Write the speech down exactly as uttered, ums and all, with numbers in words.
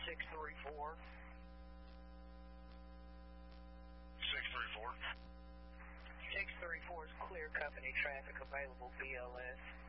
six three four. six three four. six three four is clear company traffic available, B L S.